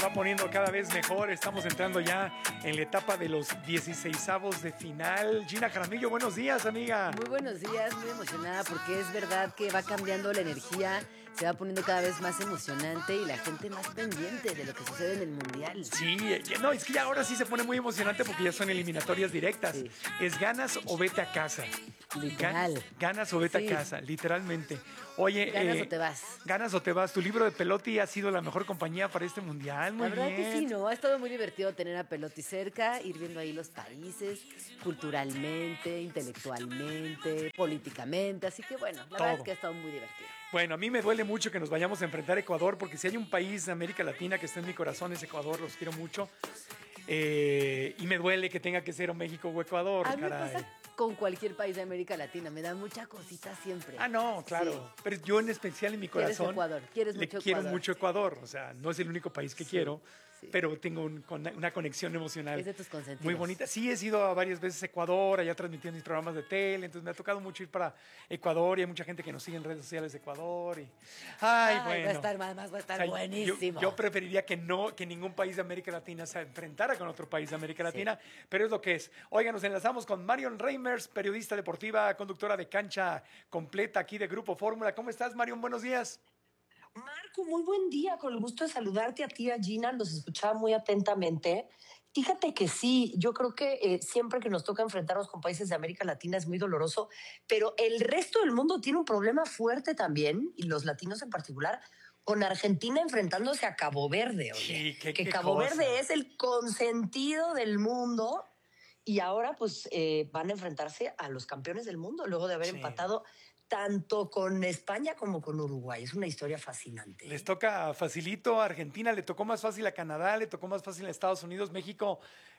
Va poniendo cada vez mejor. Estamos entrando ya en la etapa de los 16avos de final. Gina Jaramillo, buenos días, amiga. Muy buenos días, muy emocionada porque es verdad que va cambiando la energía, se va poniendo cada vez más emocionante y la gente más pendiente de lo que sucede en el Mundial. Sí, no, es que ya ahora sí se pone muy emocionante porque ya son eliminatorias directas. Sí. Es ganas o vete a casa. Literal. Ganas o vete Sí. a casa, literalmente. Oye, Ganas o te vas. Ganas o te vas. Tu libro de Pelotti ha sido la mejor compañía para este mundial. Muy La verdad bien. que sí, ¿no? Ha estado muy divertido tener a Pelotti cerca, ir viendo ahí los países, culturalmente, intelectualmente, políticamente. Así que bueno, la verdad es que ha estado muy divertido. Bueno, a mí me duele mucho que nos vayamos a enfrentar a Ecuador, porque si hay un país de América Latina que está en mi corazón es Ecuador, los quiero mucho. Y me duele que tenga que ser o México o Ecuador, A mí me caray. pasa con cualquier país de América Latina, me da mucha cosita siempre. Ah, no, claro. Sí. Pero yo en especial en mi Quieres corazón Ecuador, quieres le mucho quiero Ecuador. mucho Ecuador. O sea, no es el único país que quiero, sí. pero tengo una conexión emocional Es de tus consentidos. muy bonita. Sí, he ido a varias veces a Ecuador, allá transmitiendo mis programas de tele, entonces me ha tocado mucho ir para Ecuador y hay mucha gente que nos sigue en redes sociales de Ecuador. Ay, bueno. Va a estar, además va a estar O sea, buenísimo. Yo preferiría que ningún país de América Latina se enfrentara con otro país de América Latina, pero es lo que es. Oigan, nos enlazamos con Marion Reimers, periodista deportiva, conductora de Cancha Completa aquí de Grupo Fórmula. ¿Cómo estás, Marion? Buenos días. Marco, muy buen día, con el gusto de saludarte a ti, a Gina, los escuchaba muy atentamente. Fíjate que sí, yo creo que siempre que nos toca enfrentarnos con países de América Latina es muy doloroso, pero el resto del mundo tiene un problema fuerte también, y los latinos en particular, con Argentina enfrentándose a Cabo Verde. Oye, Sí, qué Cabo cosa. Verde es el consentido del mundo y ahora pues van a enfrentarse a los campeones del mundo luego de haber empatado tanto con España como con Uruguay. Es una historia fascinante. Les toca facilito a Argentina, le tocó más fácil a Canadá, le tocó más fácil a Estados Unidos, México,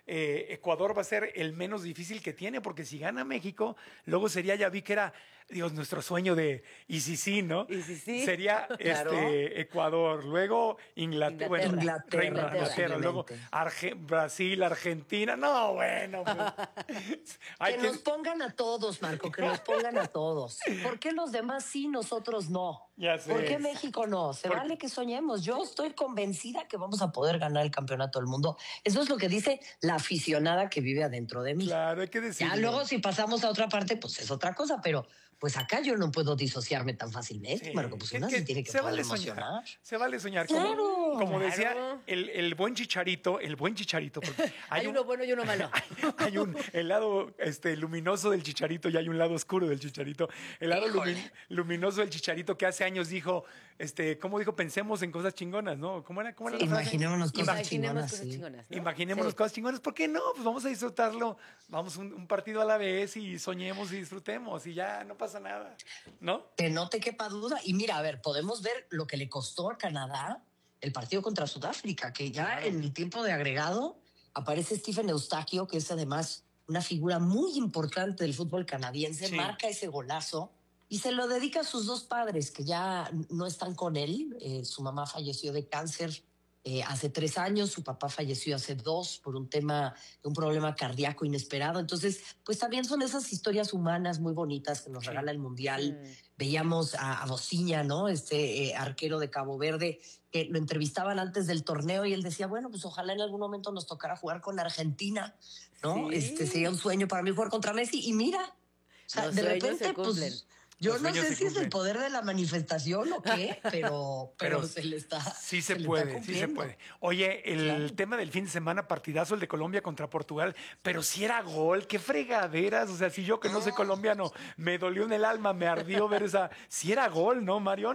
Ecuador va a ser el menos difícil que tiene, porque si gana México, luego sería, ya vi que era, Dios, nuestro sueño de, y si sí, ¿no? Y si sí. Sería Claro. Ecuador, luego Inglaterra, bueno, Inglaterra, luego Brasil, Argentina, no, bueno. Pues, Que nos pongan a todos, Marco, que nos pongan a todos. ¿Por qué los demás sí, nosotros no? Ya sé. ¿Por qué México no? Se vale que soñemos. Yo estoy convencida que vamos a poder ganar el campeonato del mundo. Eso es lo que dice la aficionada que vive adentro de mí. Claro, hay que decirlo. Ya luego si pasamos a otra parte, pues es otra cosa, pero pues acá yo no puedo disociarme tan fácilmente, Sí. Marco, pues una se tiene que se poder vale soñar. emocionar. Se vale soñar. Claro, como claro. decía el buen chicharito, porque Hay uno bueno y uno malo. Hay el lado luminoso del chicharito y hay un lado oscuro del chicharito. El lado luminoso del chicharito que hace años dijo, ¿cómo dijo? Pensemos en cosas chingonas, ¿no? ¿Cómo era la frase? Imaginémonos cosas Imaginemos chingonas. cosas Sí. chingonas, ¿no? Imaginémonos Sí. cosas chingonas. ¿Por qué no? Pues vamos a disfrutarlo. Vamos un partido a la vez y soñemos y disfrutemos y ya no pasa nada, ¿no? Que no te quepa duda. Y mira, a ver, podemos ver lo que le costó a Canadá el partido contra Sudáfrica, que ya en el tiempo de agregado aparece Stephen Eustaquio, que es además una figura muy importante del fútbol canadiense, Sí. marca ese golazo y se lo dedica a sus dos padres, que ya no están con él. Su mamá falleció de cáncer hace 3 años, su papá falleció hace 2 por un problema cardíaco inesperado. Entonces, pues también son esas historias humanas muy bonitas que nos regala el Mundial. Veíamos a Bociña, ¿no? Arquero de Cabo Verde, que lo entrevistaban antes del torneo y él decía, bueno, pues ojalá en algún momento nos tocara jugar con Argentina, ¿no? Sí. Sería un sueño para mí jugar contra Messi. Y mira, o sea, Los de sueños repente, se cumplen. pues yo Los no sueños sé se si es cumplen. el poder de la manifestación o qué, pero se le está. Sí se le puede, está sí se cumpliendo. puede. Oye, el tema del fin de semana, partidazo el de Colombia contra Portugal, pero si era gol, qué fregaderas. O sea, si yo que no soy colombiano, me dolió en el alma, me ardió ver esa. Si era gol, ¿no, Marion?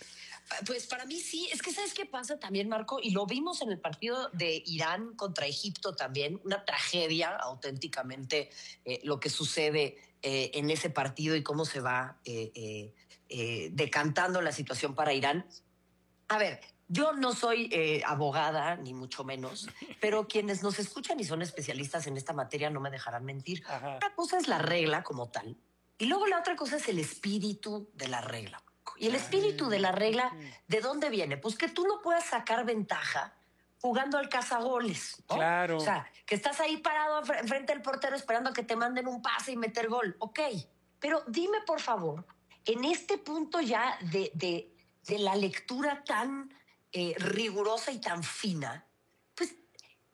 Pues para mí sí, es que ¿sabes qué pasa también, Marco? Y lo vimos en el partido de Irán contra Egipto también, una tragedia auténticamente lo que sucede en ese partido y cómo se va decantando la situación para Irán. A ver, yo no soy abogada, ni mucho menos, pero quienes nos escuchan y son especialistas en esta materia no me dejarán mentir. Ajá. Una cosa es la regla como tal, y luego la otra cosa es el espíritu de la regla. Y el espíritu de la regla, ¿de dónde viene? Pues que tú no puedas sacar ventaja jugando al cazagoles, ¿no? Claro. O sea, que estás ahí parado frente al portero esperando a que te manden un pase y meter gol. Ok, pero dime, por favor, en este punto ya de la lectura tan rigurosa y tan fina,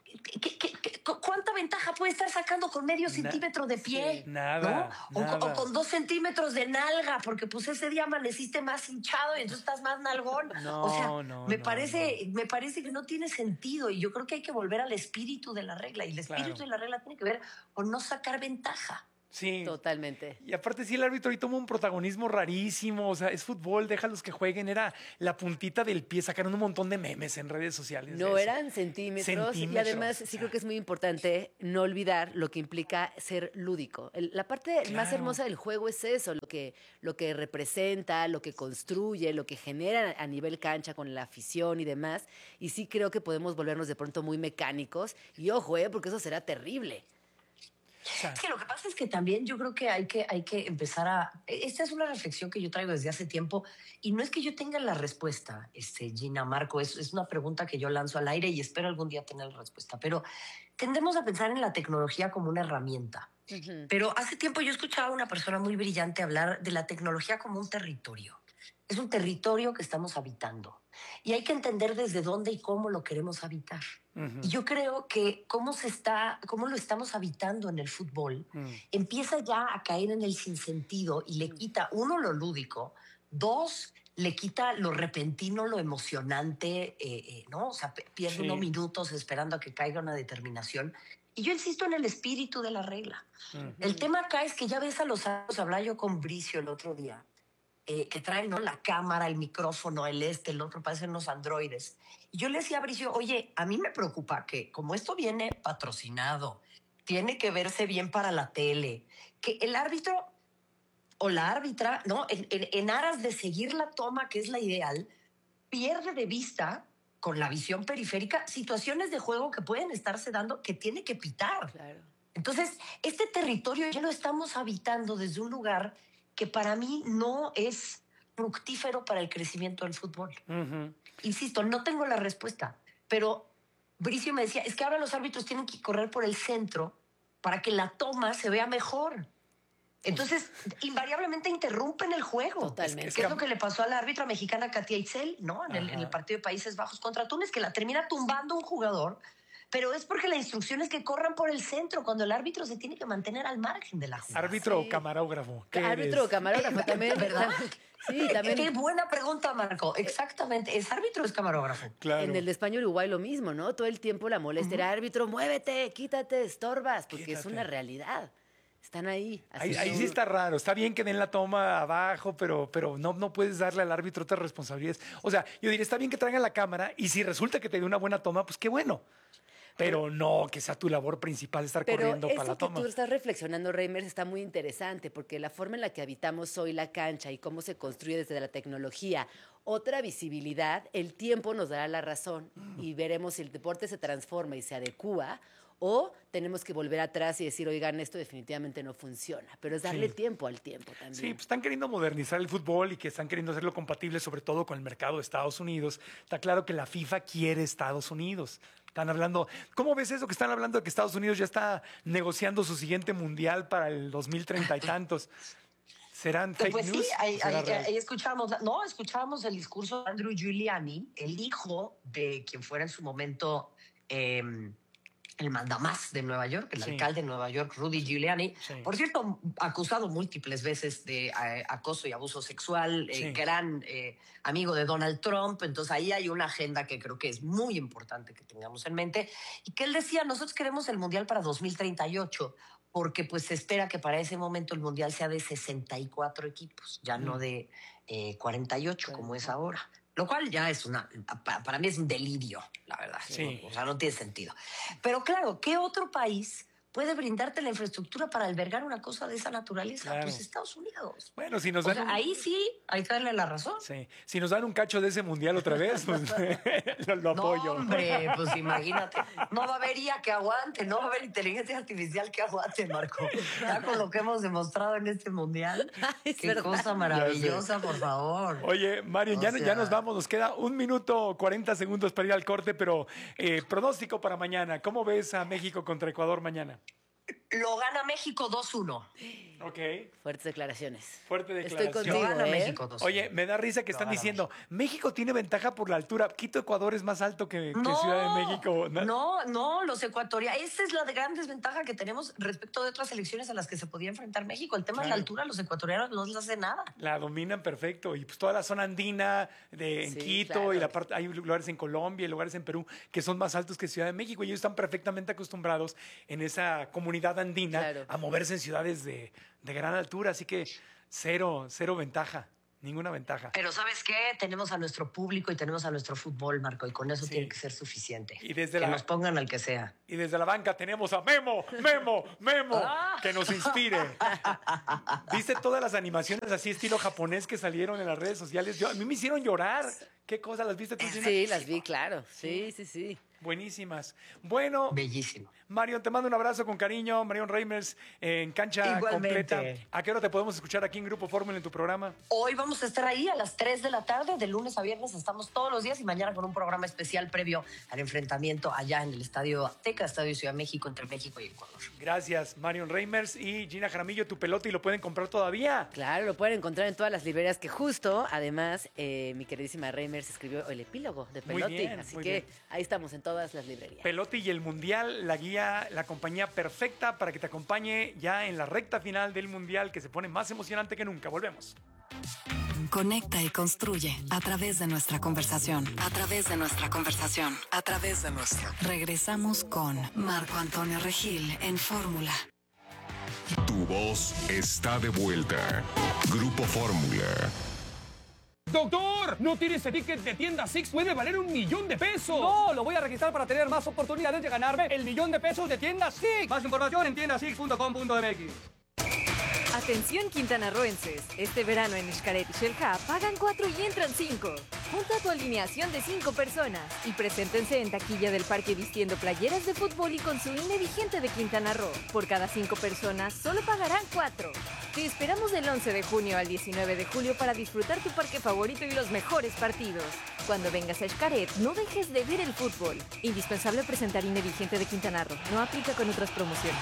¿Cuánta ventaja puede estar sacando con medio centímetro de pie? Sí, nada, ¿no? nada. O con 2 centímetros de nalga, porque pues ese día amaneciste más hinchado y entonces estás más nalgón. No, o sea, no, me no, parece que no tiene sentido y yo creo que hay que volver al espíritu de la regla y el espíritu Claro. de la regla tiene que ver con no sacar ventaja. Sí. Totalmente. Y aparte sí, el árbitro ahí toma un protagonismo rarísimo, o sea, es fútbol, déjalos que jueguen, era la puntita del pie, sacaron un montón de memes en redes sociales. de No eso. eran centímetros, y además o sí sea, creo que es muy importante no olvidar lo que implica ser lúdico. La parte más Claro. hermosa del juego es eso, lo que representa, lo que construye, lo que genera a nivel cancha con la afición y demás. Y sí creo que podemos volvernos de pronto muy mecánicos. Y ojo, porque eso será terrible. o sea, Es que lo que pasa es que también yo creo que hay que empezar a... Esta es una reflexión que yo traigo desde hace tiempo y no es que yo tenga la respuesta, Gina, Marco, es una pregunta que yo lanzo al aire y espero algún día tener la respuesta, pero tendemos a pensar en la tecnología como una herramienta. Ujú. Pero hace tiempo yo escuchaba a una persona muy brillante hablar de la tecnología como un territorio. Es un territorio que estamos habitando y hay que entender desde dónde y cómo lo queremos habitar. ujú, Y yo creo que cómo lo estamos habitando en el fútbol empieza ya a caer en el sinsentido y le quita, uno, lo lúdico, dos, le quita lo repentino, lo emocionante, ¿no? O sea, pierde Sí. unos minutos esperando a que caiga una determinación. Y yo insisto en el espíritu de la regla. ujú. El tema acá es que ya ves a los años, hablaba yo con Bricio el otro día, que traen, ¿no?, la cámara, el micrófono, el otro, parecen unos androides. Y yo le decía a Bricio, oye, a mí me preocupa que como esto viene patrocinado, tiene que verse bien para la tele, que el árbitro o la árbitra, ¿no?, en aras de seguir la toma, que es la ideal, pierde de vista con la visión periférica situaciones de juego que pueden estarse dando que tiene que pitar. Claro. Entonces, este territorio ya lo estamos habitando desde un lugar que para mí no es fructífero para el crecimiento del fútbol. Ujú. Insisto, no tengo la respuesta, pero Bricio me decía, es que ahora los árbitros tienen que correr por el centro para que la toma se vea mejor. Entonces, invariablemente interrumpen el juego. Totalmente. ¿Qué es lo que le pasó a la árbitra mexicana Katia Itzel, ¿no? En el Ajá. partido de Países Bajos contra Túnez, que la termina tumbando un jugador, pero es porque la instrucción es que corran por el centro, cuando el árbitro se tiene que mantener al margen de la jugada. Árbitro Sí. o camarógrafo. ¿Qué Árbitro o eres? camarógrafo también. ¿Verdad? Sí, también. Qué buena pregunta, Marco. Exactamente. ¿Es árbitro o es camarógrafo? Claro. En el de España Uruguay lo mismo, ¿no? Todo el tiempo la molestia era árbitro, muévete, quítate, estorbas, porque es Quítate. una realidad. Están ahí. Ahí sí está raro. Está bien que den la toma abajo, pero no puedes darle al árbitro otras responsabilidades. O sea, yo diría, está bien que traigan la cámara y si resulta que te dé una buena toma, pues qué bueno. Pero no que sea tu labor principal estar Pero corriendo para eso la que toma. tú estás reflexionando, Reimers, está muy interesante, porque la forma en la que habitamos hoy la cancha y cómo se construye desde la tecnología, otra visibilidad, el tiempo nos dará la razón y veremos si el deporte se transforma y se adecúa o tenemos que volver atrás y decir, oigan, esto definitivamente no funciona. Pero es darle Sí. tiempo al tiempo también. Sí, pues están queriendo modernizar el fútbol y que están queriendo hacerlo compatible sobre todo con el mercado de Estados Unidos. Está claro que la FIFA quiere Estados Unidos. Están hablando, ¿cómo ves eso que están hablando de que Estados Unidos ya está negociando su siguiente mundial para el 2030 y tantos? ¿Serán fake Pues news? sí, ¿O será real? ahí escuchábamos el discurso de Andrew Giuliani, el hijo de quien fuera en su momento el mandamás de Nueva York, el Sí. alcalde de Nueva York, Rudy Giuliani. Sí. Por cierto, acusado múltiples veces de acoso y abuso sexual, Sí. gran amigo de Donald Trump. Entonces ahí hay una agenda que creo que es muy importante que tengamos en mente. Y que él decía, nosotros queremos el Mundial para 2038, porque pues se espera que para ese momento el Mundial sea de 64 equipos, ya no de 48 como es ahora. Lo cual ya es para mí es un delirio, la verdad. Sí. O sea, no tiene sentido. Pero claro, ¿qué otro país puede brindarte la infraestructura para albergar una cosa de esa naturaleza? Claro. Pues Estados Unidos. Bueno, si nos O dan sea, un- ahí sí hay que darle la razón. Sí. Si nos dan un cacho de ese mundial otra vez, pues lo No, apoyo. hombre, pues imagínate. No va a haber IA que aguante, no va a haber inteligencia artificial que aguante, Marco. Ya con lo que hemos demostrado en este mundial. Es Qué verdad. cosa maravillosa, por favor. Oye, Mario, O ya sea- nos vamos, nos queda 1 minuto 40 segundos para ir al corte, pero pronóstico para mañana. ¿Cómo ves a México contra Ecuador mañana? Lo gana México 2-1. Ok. Fuertes declaraciones. Fuerte Estoy declaración. contigo, Lo gana ¿eh? México 2-1. Oye, me da risa que Lo están gana diciendo, México tiene ventaja por la altura. Quito, Ecuador es más alto que Ciudad de México. No, los ecuatorianos. Esa es la gran desventaja que tenemos respecto de otras elecciones a las que se podía enfrentar México. El tema de la altura, los ecuatorianos no les hace nada. La dominan perfecto. Y pues toda la zona andina en Sí, Quito claro. y la parte, hay lugares en Colombia y lugares en Perú que son más altos que Ciudad de México. Y ellos están perfectamente acostumbrados en esa comunidad andina Claro. a moverse en ciudades de gran altura. Así que cero ventaja. Ninguna ventaja. Pero ¿sabes qué? Tenemos a nuestro público y tenemos a nuestro fútbol, Marco, y con eso Sí. tiene que ser suficiente. Y desde que la- nos pongan al que sea. Y desde la banca tenemos a Memo, que nos inspire. ¿Viste todas las animaciones así estilo japonés que salieron en las redes sociales? A mí me hicieron llorar. ¿Qué cosa? ¿Las viste tú, Gina? Sí, las vi, claro. Sí. Buenísimas. Bueno, Bellísimo. Marion, te mando un abrazo con cariño. Marion Reimers en cancha Igualmente. completa. ¿A qué hora te podemos escuchar aquí en Grupo Fórmula en tu programa? Hoy vamos a estar ahí a las 3 de la tarde, de lunes a viernes estamos todos los días y mañana con un programa especial previo al enfrentamiento allá en el Estadio Azteca, Estadio Ciudad de México, entre México y Ecuador. Gracias, Marion Reimers y Gina Jaramillo, tu pelota y lo pueden comprar todavía. Claro, lo pueden encontrar en todas las librerías que justo, además, mi queridísima Reimers escribió el epílogo de Muy Pelotti. bien, así muy que bien. ahí estamos en todas las librerías. Pelotti y el Mundial, la guía, la compañía perfecta para que te acompañe ya en la recta final del Mundial que se pone más emocionante que nunca. Volvemos. Conecta y construye a través de nuestra conversación. A través de nuestra conversación. A través de nuestra. Regresamos con Marco Antonio Regil en Fórmula. Tu voz está de vuelta. Grupo Fórmula. ¡Doctor! ¿No tiene ese ticket de tienda Six? ¡Puede valer $1,000,000! No, lo voy a registrar para tener más oportunidades de ganarme el $1,000,000 de tienda Six. Más información en tiendasix.com.mx. Atención quintanarroenses, este verano en Xcaret y Xel-Há pagan 4 y entran 5. Junta tu alineación de 5 personas y preséntense en taquilla del parque vistiendo playeras de fútbol y con su INE vigente de Quintana Roo. Por cada 5 personas solo pagarán 4. Te esperamos del 11 de junio al 19 de julio para disfrutar tu parque favorito y los mejores partidos. Cuando vengas a Xcaret, no dejes de ver el fútbol. Indispensable presentar INE vigente de Quintana Roo. No aplica con otras promociones.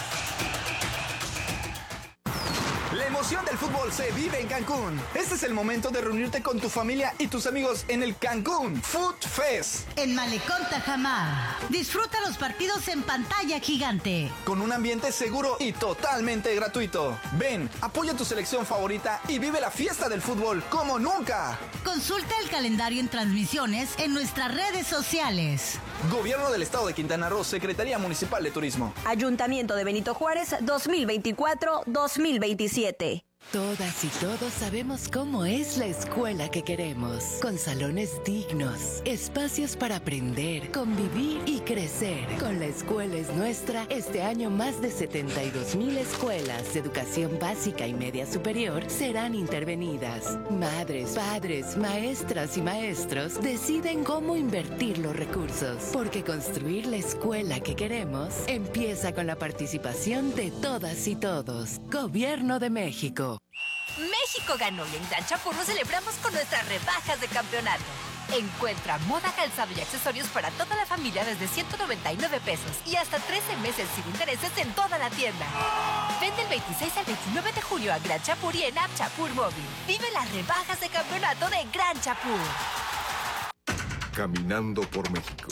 La emoción del fútbol se vive en Cancún. Este es el momento de reunirte con tu familia y tus amigos en el Cancún Food Fest. En Malecón Tajamar. Disfruta los partidos en pantalla gigante. Con un ambiente seguro y totalmente gratuito. Ven, apoya tu selección favorita y vive la fiesta del fútbol como nunca. Consulta el calendario en transmisiones en nuestras redes sociales. Gobierno del Estado de Quintana Roo, Secretaría Municipal de Turismo. Ayuntamiento de Benito Juárez 2024-2027. Todas y todos sabemos cómo es la escuela que queremos, con salones dignos, espacios para aprender, convivir y crecer. Con La Escuela es Nuestra, este año más de 72,000 escuelas de educación básica y media superior serán intervenidas. Madres, padres, maestras y maestros deciden cómo invertir los recursos, porque construir la escuela que queremos empieza con la participación de todas y todos. Gobierno de México. México ganó y en Gran Chapur lo celebramos con nuestras rebajas de campeonato. Encuentra moda, calzado y accesorios para toda la familia desde 199 pesos y hasta 13 meses sin intereses en toda la tienda. Ven del 26 al 29 de julio a Gran Chapur y en App Chapur Móvil. Vive las rebajas de campeonato de Gran Chapur. Caminando por México.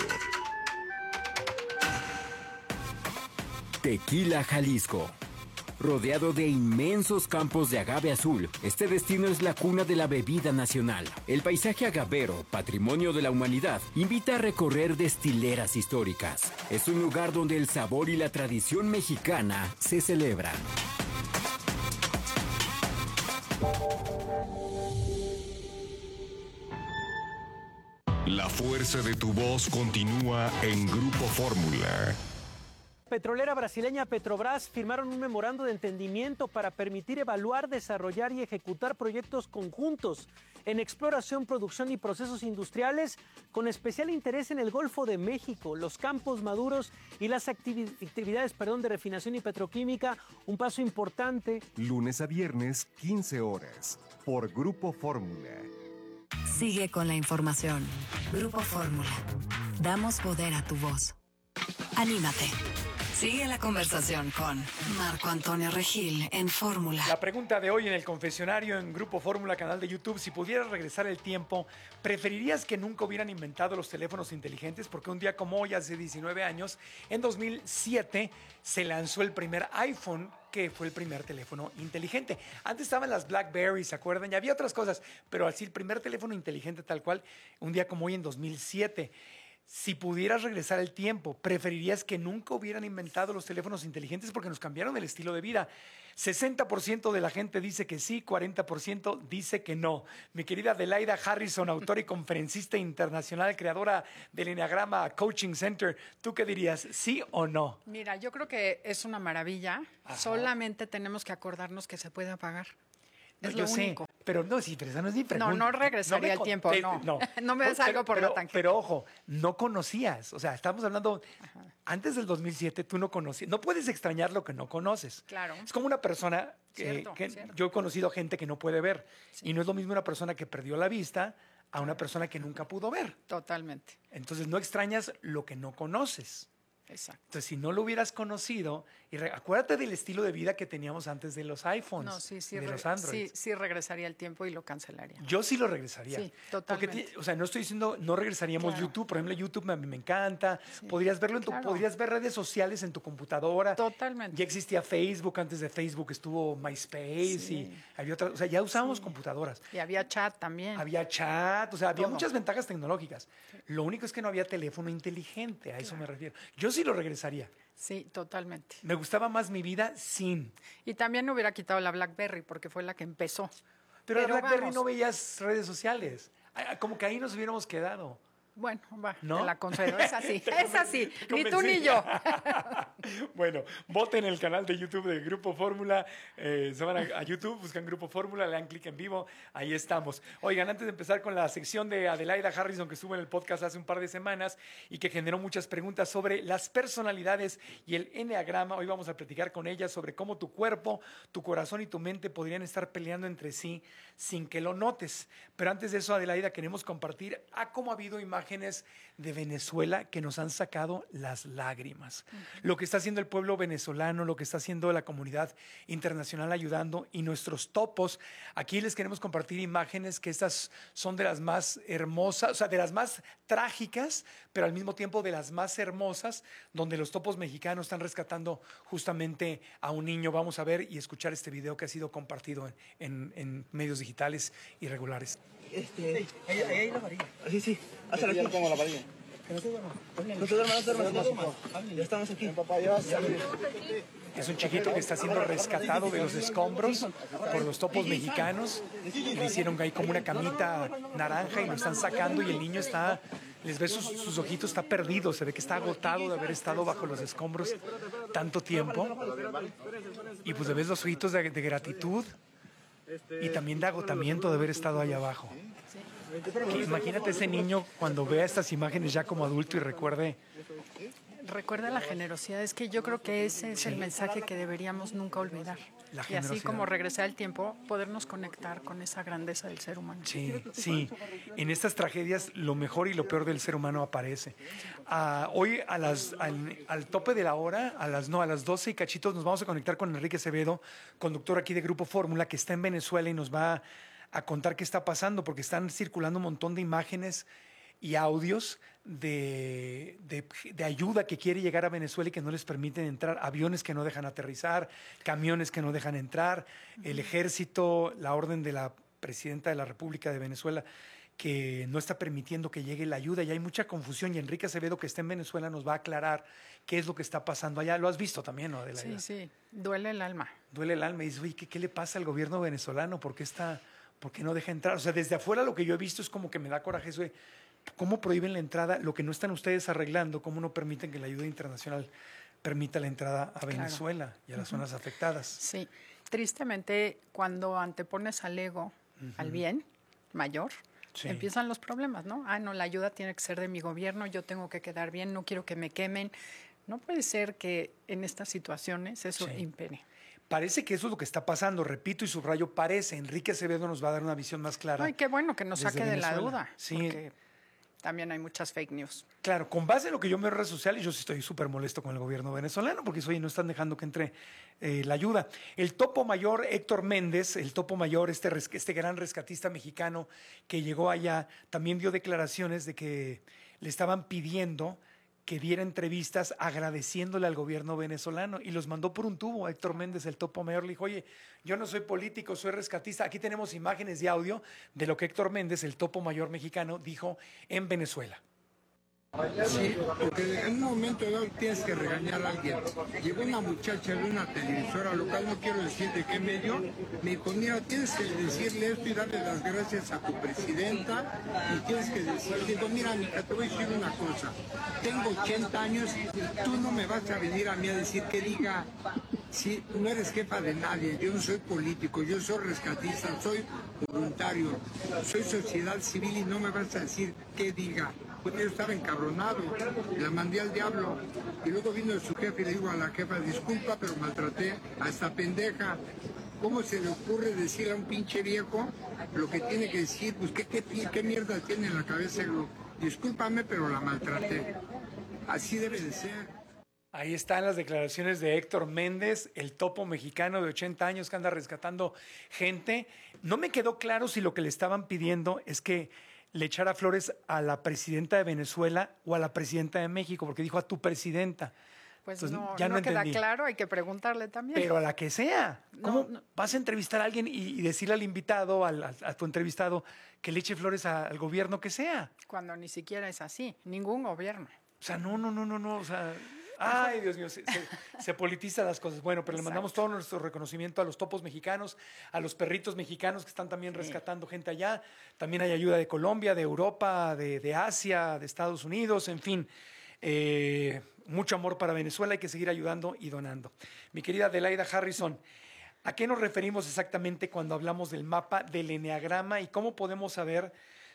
Tequila, Jalisco. Rodeado de inmensos campos de agave azul, este destino es la cuna de la bebida nacional. El paisaje agavero, patrimonio de la humanidad, invita a recorrer destileras históricas. Es un lugar donde el sabor y la tradición mexicana se celebran. La fuerza de tu voz continúa en Grupo Fórmula. Petrolera brasileña Petrobras firmaron un memorando de entendimiento para permitir evaluar, desarrollar y ejecutar proyectos conjuntos en exploración, producción y procesos industriales con especial interés en el Golfo de México, los campos maduros y las actividades de refinación y petroquímica, un paso importante. Lunes a viernes, 15 horas, por Grupo Fórmula. Sigue con la información. Grupo Fórmula. Damos poder a tu voz. Anímate. Sigue la conversación con Marco Antonio Regil en Fórmula. La pregunta de hoy en el confesionario en Grupo Fórmula, canal de YouTube: si pudieras regresar el tiempo, ¿preferirías que nunca hubieran inventado los teléfonos inteligentes? Porque un día como hoy, hace 19 años, en 2007, se lanzó el primer iPhone, que fue el primer teléfono inteligente. Antes estaban las BlackBerry, ¿se acuerdan? Y había otras cosas, pero así el primer teléfono inteligente tal cual, un día como hoy en 2007. Si pudieras regresar el tiempo, ¿preferirías que nunca hubieran inventado los teléfonos inteligentes porque nos cambiaron el estilo de vida? 60% de la gente dice que sí, 40% dice que no. Mi querida Adelaida Harrison, autora y conferencista internacional, creadora del Enneagrama Coaching Center, ¿tú qué dirías, sí o no? Mira, yo creo que es una maravilla. Ajá. Solamente tenemos que acordarnos que se puede apagar. Es yo lo único. sé, pero no, sí, pero esa no es mi pregunta. No regresaría el tiempo, no. No me salgo por la tangente. Pero ojo, no conocías. O sea, estamos hablando, antes del 2007 tú no conocías. No puedes extrañar lo que no conoces. Claro. Es como una persona que Cierto. yo he conocido gente que no puede ver. Y no es lo mismo una persona que perdió la vista a una persona que nunca pudo ver. Totalmente. Entonces no extrañas lo que no conoces. Exacto. Entonces, si no lo hubieras conocido, acuérdate del estilo de vida que teníamos antes de los iPhones, No, sí, de los Androids. sí regresaría el tiempo y lo cancelaría. Yo sí lo regresaría. Sí, totalmente. Porque, o sea, no estoy diciendo no regresaríamos Claro. YouTube. Por ejemplo, YouTube a mí me encanta. Podrías verlo podrías ver redes sociales en tu computadora. Totalmente. Ya existía Facebook, antes de Facebook estuvo MySpace y había otras. O sea, ya usábamos computadoras. Y había chat también. Había chat, o sea, había Todo. muchas ventajas tecnológicas. Lo único es que no había teléfono inteligente, a eso me refiero. Yo sí lo regresaría. Sí, totalmente. Me gustaba más mi vida sin. Y también hubiera quitado la BlackBerry porque fue la que empezó. Pero en BlackBerry vamos. no veías redes sociales. Como que ahí nos hubiéramos quedado. Bueno, va, ¿No? te la concedo. Es así, Te es así. convencí. Ni tú ni yo. Bueno, voten en el canal de YouTube de Grupo Fórmula. Se van a YouTube, buscan Grupo Fórmula, le dan clic en vivo. Ahí estamos. Oigan, antes de empezar con la sección de Adelaida Harrison, que estuvo en el podcast hace un par de semanas y que generó muchas preguntas sobre las personalidades y el enneagrama, hoy vamos a platicar con ella sobre cómo tu cuerpo, tu corazón y tu mente podrían estar peleando entre sí sin que lo notes. Pero antes de eso, Adelaida, queremos compartir cómo ha habido imágenes de Venezuela que nos han sacado las lágrimas. Lo que está haciendo el pueblo venezolano, lo que está haciendo la comunidad internacional ayudando y nuestros topos. Aquí les queremos compartir imágenes que estas son de las más hermosas, o sea, de las más trágicas, pero al mismo tiempo de las más hermosas, donde los topos mexicanos están rescatando justamente a un niño. Vamos a ver y escuchar este video que ha sido compartido en medios digitales y regulares. Ahí hay la varilla. Sí. Hasta aquí. Pongo la varilla. Que no se duerma. No se duerma. Ya estamos aquí. Es un chiquito que está siendo rescatado de los escombros por los topos mexicanos. Le hicieron ahí como una camita naranja y lo están sacando y el niño está, les ve sus ojitos, está perdido, se ve que está agotado de haber estado bajo los escombros tanto tiempo. Y pues le ves los ojitos de gratitud y también de agotamiento de haber estado ahí abajo. Imagínate ese niño cuando vea estas imágenes ya como adulto y recuerde la generosidad. Es que yo creo que ese es el mensaje que deberíamos nunca olvidar. La Y así generosidad. como regresar al tiempo, podernos conectar con esa grandeza del ser humano. Sí. En estas tragedias lo mejor y lo peor del ser humano aparece. Hoy al tope de la hora, a las 12 y cachitos, nos vamos a conectar con Enrique Acevedo, conductor aquí de Grupo Fórmula, que está en Venezuela y nos va a contar qué está pasando, porque están circulando un montón de imágenes y audios de ayuda que quiere llegar a Venezuela y que no les permiten entrar, aviones que no dejan aterrizar, camiones que no dejan entrar, el ejército, la orden de la presidenta de la República de Venezuela que no está permitiendo que llegue la ayuda y hay mucha confusión y Enrique Acevedo, que está en Venezuela, nos va a aclarar qué es lo que está pasando allá. Lo has visto también, ¿no, Adelaida? Sí, duele el alma. Duele el alma y dices, oye, ¿qué le pasa al gobierno venezolano? ¿Por qué no deja entrar? O sea, desde afuera lo que yo he visto es como que me da coraje eso de cómo prohíben la entrada, lo que no están ustedes arreglando, cómo no permiten que la ayuda internacional permita la entrada a Venezuela y a las zonas afectadas. Sí, tristemente cuando antepones al ego, al bien mayor, empiezan los problemas, ¿no? No, la ayuda tiene que ser de mi gobierno, yo tengo que quedar bien, no quiero que me quemen. No puede ser que en estas situaciones eso impere. Parece que eso es lo que está pasando, repito y subrayo, parece. Enrique Acevedo nos va a dar una visión más clara. Ay, qué bueno que nos saque de la duda. Sí. Porque también hay muchas fake news. Claro, con base en lo que yo veo en redes sociales, yo sí estoy súper molesto con el gobierno venezolano porque oye, no están dejando que entre la ayuda. El topo mayor Héctor Méndez, el topo mayor, este gran rescatista mexicano que llegó allá, también dio declaraciones de que le estaban pidiendo que diera entrevistas agradeciéndole al gobierno venezolano y los mandó por un tubo. Héctor Méndez, el topo mayor, le dijo, oye, yo no soy político, soy rescatista. Aquí tenemos imágenes y audio de lo que Héctor Méndez, el topo mayor mexicano, dijo en Venezuela. Sí, porque en un momento dado tienes que regañar a alguien. Llegó una muchacha de una televisora local, no quiero decir de qué medio, me dijo, mira, tienes que decirle esto y darle las gracias a tu presidenta y tienes que decirle, digo, mira, mija, te voy a decir una cosa, tengo 80 años, tú no me vas a venir a mí a decir que diga, si no eres jefa de nadie, yo no soy político, yo soy rescatista, soy voluntario, soy sociedad civil y no me vas a decir qué diga. Pues yo estaba encabronado, la mandé al diablo. Y luego vino su jefe y le digo a la jefa, disculpa, pero maltraté a esta pendeja. ¿Cómo se le ocurre decir a un pinche viejo lo que tiene que decir? Pues qué mierda tiene en la cabeza. Discúlpame, pero la maltraté. Así debe de ser. Ahí están las declaraciones de Héctor Méndez, el topo mexicano de 80 años que anda rescatando gente. No me quedó claro si lo que le estaban pidiendo es que le echara flores a la presidenta de Venezuela o a la presidenta de México, porque dijo a tu presidenta. Pues entonces, ya no queda claro, hay que preguntarle también. Pero a la que sea. ¿Cómo vas a entrevistar a alguien y decirle al invitado, a tu entrevistado, que le eche flores al gobierno que sea? Cuando ni siquiera es así, ningún gobierno. O sea, no, o sea... Ay, Dios mío, se politizan las cosas. Bueno, pero le mandamos todo nuestro reconocimiento a los topos mexicanos, a los perritos mexicanos que están también rescatando gente allá. También hay ayuda de Colombia, de Europa, de Asia, de Estados Unidos, en fin. Mucho amor para Venezuela, hay que seguir ayudando y donando. Mi querida Adelaida Harrison, ¿a qué nos referimos exactamente cuando hablamos del mapa del eneagrama y cómo podemos saber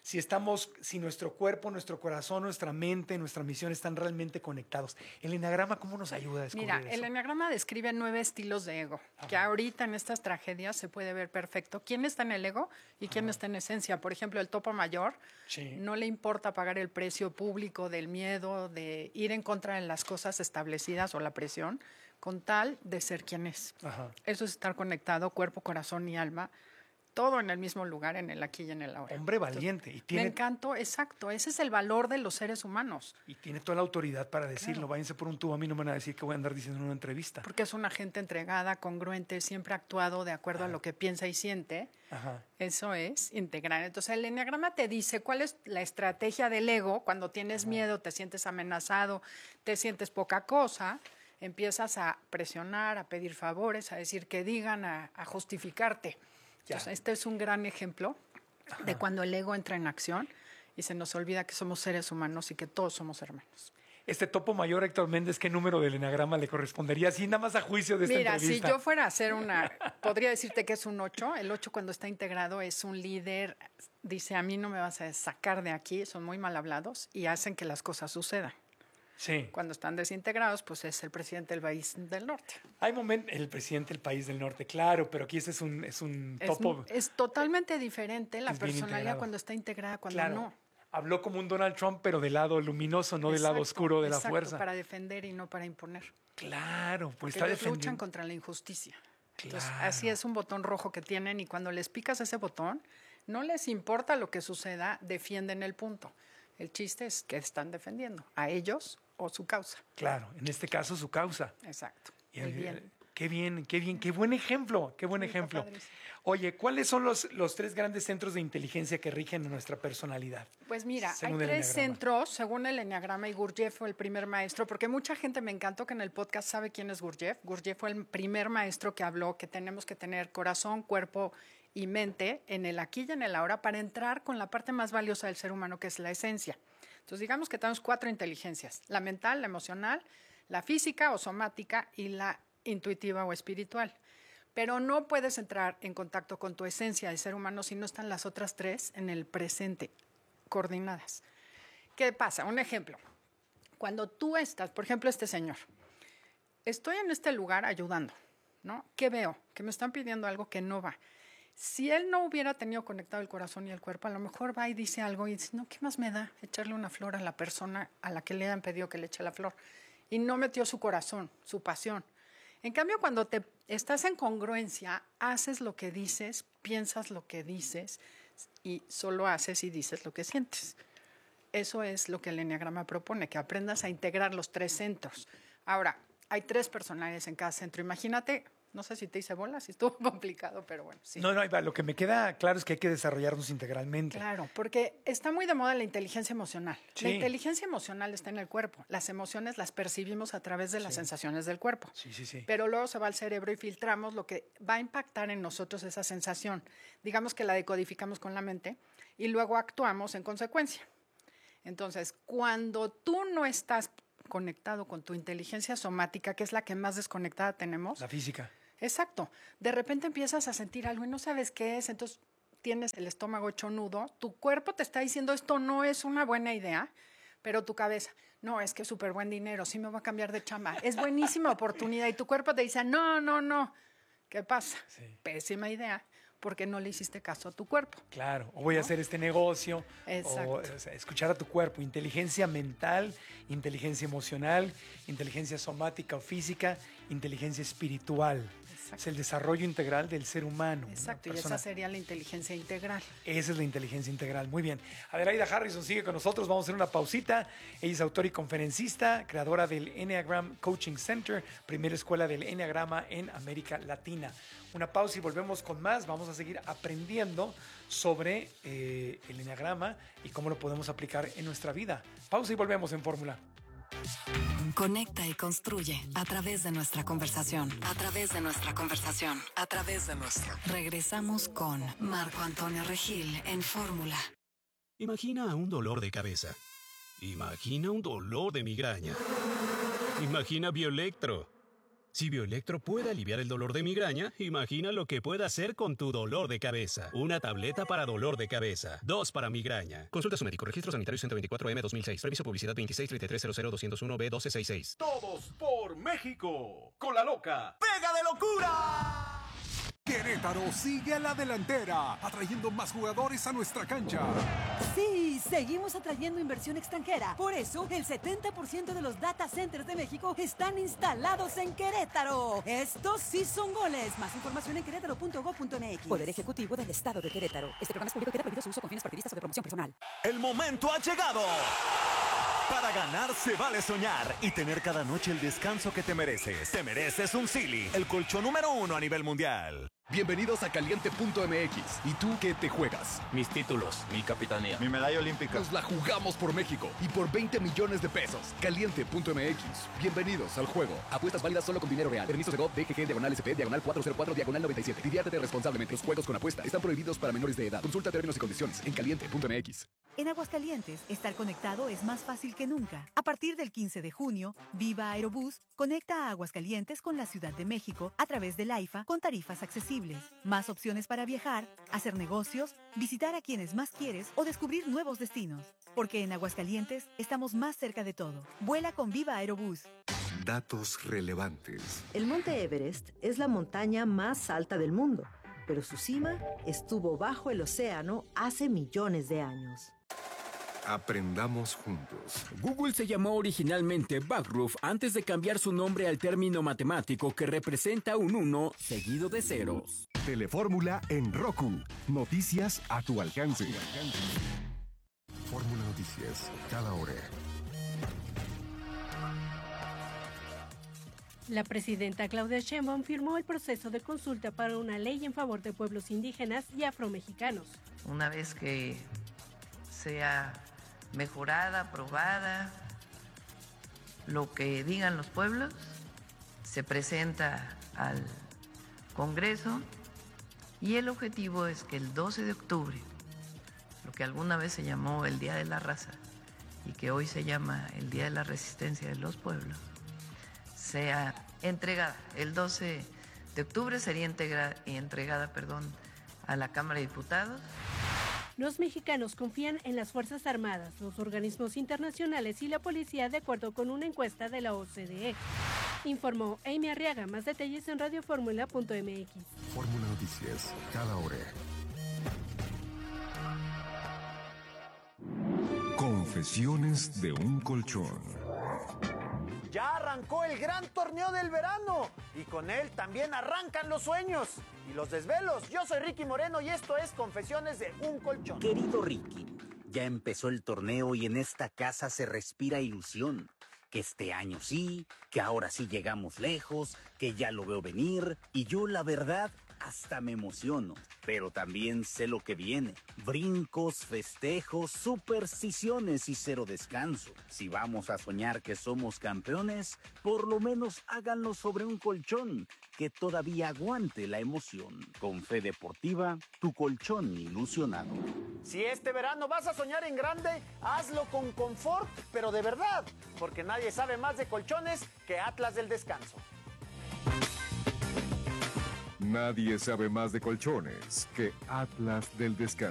si nuestro cuerpo, nuestro corazón, nuestra mente, nuestra misión están realmente conectados? ¿El eneagrama cómo nos ayuda a descubrir eso? El eneagrama describe 9 estilos de ego, que ahorita en estas tragedias se puede ver perfecto. ¿Quién está en el ego y quién está en esencia? Por ejemplo, el topo mayor no le importa pagar el precio público del miedo, de ir en contra de las cosas establecidas o la presión, con tal de ser quien es. Eso es estar conectado, cuerpo, corazón y alma, todo en el mismo lugar, en el aquí y en el ahora. Hombre valiente. Me encantó, exacto. Ese es el valor de los seres humanos. Y tiene toda la autoridad para decirlo. Claro. Váyanse por un tubo. A mí no me van a decir que voy a andar diciendo en una entrevista. Porque es una gente entregada, congruente, siempre ha actuado de acuerdo a lo que piensa y siente. Eso es integral. Entonces, el eneagrama te dice cuál es la estrategia del ego cuando tienes miedo, te sientes amenazado, te sientes poca cosa. Empiezas a presionar, a pedir favores, a decir que digan, a justificarte. Entonces, este es un gran ejemplo de cuando el ego entra en acción y se nos olvida que somos seres humanos y que todos somos hermanos. Este topo mayor, Héctor Méndez, ¿qué número del eneagrama le correspondería? Así nada más a juicio de esta entrevista. Mira, si yo fuera a hacer podría decirte que es un 8. El 8 cuando está integrado es un líder, dice, a mí no me vas a sacar de aquí, son muy mal hablados y hacen que las cosas sucedan. Sí. Cuando están desintegrados, pues es el presidente del país del norte. Hay momentos, el presidente del país del norte, claro, pero aquí este es un topo. Es totalmente diferente la personalidad cuando está integrada, cuando no. Habló como un Donald Trump, pero del lado luminoso, no del lado oscuro de la fuerza. Para defender y no para imponer. Claro, pues está defendiendo. Luchan contra la injusticia. Claro. Entonces, así es un botón rojo que tienen y cuando les picas ese botón, no les importa lo que suceda, defienden el punto. El chiste es que están defendiendo a ellos o su causa. Claro, en este caso su causa. Exacto. Muy bien. Qué bien, qué buen ejemplo, qué buen ejemplo. Oye, ¿cuáles son los 3 grandes centros de inteligencia que rigen nuestra personalidad? Pues mira, hay 3 centros, según el eneagrama, y Gurdjieff fue el primer maestro, porque mucha gente, me encantó que en el podcast sabe quién es Gurdjieff. Gurdjieff fue el primer maestro que habló que tenemos que tener corazón, cuerpo y mente en el aquí y en el ahora para entrar con la parte más valiosa del ser humano, que es la esencia. Entonces, digamos que tenemos 4 inteligencias: la mental, la emocional, la física o somática y la intuitiva o espiritual. Pero no puedes entrar en contacto con tu esencia de ser humano si no están las otras 3 en el presente, coordinadas. ¿Qué pasa? Un ejemplo. Cuando tú estás, por ejemplo, este señor, estoy en este lugar ayudando, ¿no? ¿Qué veo? Que me están pidiendo algo que no va. Si él no hubiera tenido conectado el corazón y el cuerpo, a lo mejor va y dice algo y dice, no, ¿qué más me da echarle una flor a la persona a la que le han pedido que le eche la flor? Y no metió su corazón, su pasión. En cambio, cuando te estás en congruencia, haces lo que dices, piensas lo que dices y solo haces y dices lo que sientes. Eso es lo que el Enneagrama propone, que aprendas a integrar los 3 centros. Ahora, hay 3 personalidades en cada centro. Imagínate, no sé si te hice bolas, si estuvo complicado, pero bueno, sí. No, ahí va. Lo que me queda claro es que hay que desarrollarnos integralmente. Claro, porque está muy de moda la inteligencia emocional. Sí. La inteligencia emocional está en el cuerpo. Las emociones las percibimos a través de las sensaciones del cuerpo. Sí. Pero luego se va al cerebro y filtramos lo que va a impactar en nosotros esa sensación. Digamos que la decodificamos con la mente y luego actuamos en consecuencia. Entonces, cuando tú no estás conectado con tu inteligencia somática, que es la que más desconectada tenemos. La física. Exacto. De repente empiezas a sentir algo y no sabes qué es, entonces tienes el estómago hecho nudo, tu cuerpo te está diciendo esto no es una buena idea, pero tu cabeza, no, es que es súper buen dinero, sí me voy a cambiar de chamba, es buenísima oportunidad y tu cuerpo te dice, no. ¿Qué pasa? Sí. Pésima idea. Porque no le hiciste caso a tu cuerpo. Claro, o voy a hacer este negocio. Exacto. O sea, escuchar a tu cuerpo. Inteligencia mental, inteligencia emocional, inteligencia somática o física, inteligencia espiritual. Exacto. Es el desarrollo integral del ser humano. Exacto, y esa sería la inteligencia integral. Esa es la inteligencia integral, muy bien. Adelaida Harrison sigue con nosotros, vamos a hacer una pausita. Ella es autora y conferencista, creadora del Enneagram Coaching Center, primera escuela del Enneagrama en América Latina. Una pausa y volvemos con más. Vamos a seguir aprendiendo sobre el Enneagrama y cómo lo podemos aplicar en nuestra vida. Pausa y volvemos en Fórmula. Conecta y construye a través de nuestra conversación. A través de nuestra conversación. A través de nuestra. Regresamos con Marco Antonio Regil en Fórmula. Imagina un dolor de cabeza. Imagina un dolor de migraña. Imagina Bioelectro. Si Bioelectro puede aliviar el dolor de migraña, imagina lo que puede hacer con tu dolor de cabeza. Una tableta para dolor de cabeza. 2 para migraña. Consulta a su médico. Registro sanitario 124M 2006. Previso publicidad 2633000201B1266. Todos por México. Con la loca. ¡Pega de locura! Querétaro sigue a la delantera, atrayendo más jugadores a nuestra cancha. Sí, seguimos atrayendo inversión extranjera. Por eso, el 70% de los data centers de México están instalados en Querétaro. Estos sí son goles. Más información en querétaro.gov.mx. Poder Ejecutivo del Estado de Querétaro. Este programa es público y queda prohibido su uso con fines partidistas o de promoción personal. El momento ha llegado. Para ganar se vale soñar y tener cada noche el descanso que te mereces. Te mereces un Silly, el colchón número 1 a nivel mundial. Bienvenidos a Caliente.mx. ¿Y tú qué te juegas? Mis títulos, mi capitanía, mi medalla olímpica. Nos la jugamos por México y por 20 millones de pesos. Caliente.mx. Bienvenidos al juego. Apuestas válidas solo con dinero real. Permisos de GOV, DGG, /SP, /404, /97. Diviértete responsablemente. Los juegos con apuesta están prohibidos para menores de edad. Consulta términos y condiciones en Caliente.mx. En Aguascalientes, estar conectado es más fácil que nunca. A partir del 15 de junio, Viva Aerobús conecta a Aguascalientes con la Ciudad de México a través del AIFA con tarifas accesibles. Más opciones para viajar, hacer negocios, visitar a quienes más quieres o descubrir nuevos destinos. Porque en Aguascalientes estamos más cerca de todo. Vuela con Viva Aerobús. Datos relevantes. El Monte Everest es la montaña más alta del mundo, pero su cima estuvo bajo el océano hace millones de años. Aprendamos juntos. Google se llamó originalmente Backroof antes de cambiar su nombre al término matemático que representa un 1 seguido de ceros. Telefórmula en Roku. Noticias a tu alcance. Fórmula Noticias, cada hora. La presidenta Claudia Sheinbaum firmó el proceso de consulta para una ley en favor de pueblos indígenas y afromexicanos. Una vez que sea mejorada, aprobada, lo que digan los pueblos, se presenta al Congreso y el objetivo es que el 12 de octubre, lo que alguna vez se llamó el Día de la Raza y que hoy se llama el Día de la Resistencia de los Pueblos, sea entregada. El 12 de octubre sería entregada a la Cámara de Diputados. Los mexicanos confían en las Fuerzas Armadas, los organismos internacionales y la policía, de acuerdo con una encuesta de la OCDE. Informó Amy Arriaga. Más detalles en radioformula.mx. Fórmula Noticias, cada hora. Confesiones de un colchón. Ya arrancó el gran torneo del verano y con él también arrancan los sueños y los desvelos. Yo soy Ricky Moreno y esto es Confesiones de un colchón. Querido Ricky, ya empezó el torneo y en esta casa se respira ilusión. Que este año sí, que ahora sí llegamos lejos, que ya lo veo venir y yo la verdad hasta me emociono, pero también sé lo que viene. Brincos, festejos, supersticiones y cero descanso. Si vamos a soñar que somos campeones, por lo menos háganlo sobre un colchón que todavía aguante la emoción. Con Fe Deportiva, tu colchón ilusionado. Si este verano vas a soñar en grande, hazlo con confort, pero de verdad, porque nadie sabe más de colchones que Atlas del Descanso. Nadie sabe más de colchones que Atlas del Descanso.